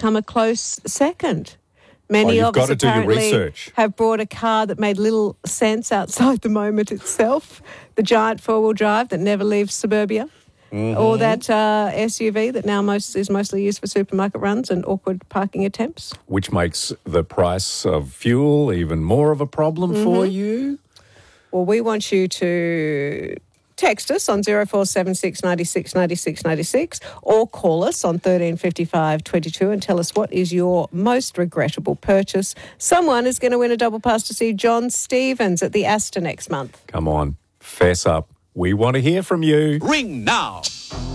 come a close second. Many you've of us got to do your apparently research. have brought a car that made little sense outside the moment itself, the giant four-wheel drive that never leaves suburbia, or that SUV that now is mostly used for supermarket runs and awkward parking attempts. Which makes the price of fuel even more of a problem for you. Well, we want you to text us on 0476 96 96 96 or call us on 1355 22 and tell us what is your most regrettable purchase. Someone is going to win a double pass to see John Stevens at the Astor next month. Come on, fess up. We want to hear from you. Ring now.